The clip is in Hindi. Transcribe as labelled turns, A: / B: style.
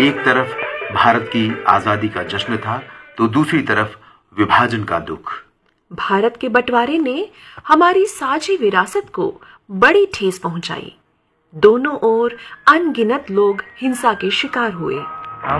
A: एक तरफ भारत की आजादी का जश्न था तो दूसरी तरफ विभाजन का दुख।
B: भारत के बंटवारे ने हमारी साझी विरासत को बड़ी ठेस पहुंचाई। दोनों ओर अनगिनत लोग हिंसा के शिकार हुए।